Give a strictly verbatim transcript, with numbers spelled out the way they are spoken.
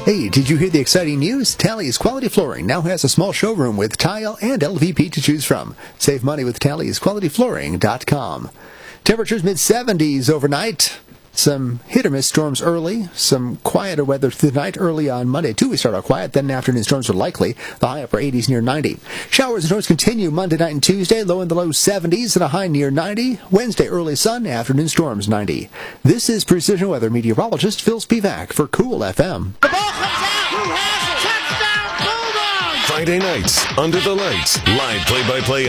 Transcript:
Hey, did you hear the exciting news? Tally's Quality Flooring now has a small showroom with tile and L V P to choose from. Save money with Tally's Quality Flooring dot com. Temperatures mid seventies overnight. Some hit-or-miss storms early. Some quieter weather through the night. Early on Monday, too, we start out quiet. Then afternoon storms are likely. The high upper eighties near ninety. Showers and storms continue Monday night and Tuesday. Low in the low seventies and a high near ninety. Wednesday, early sun. Afternoon storms, ninety. This is Precision Weather meteorologist Phil Spivak for Cool F M. The ball comes out. Who has it? Touchdown, Bulldogs! Friday nights, under the lights, live play-by-play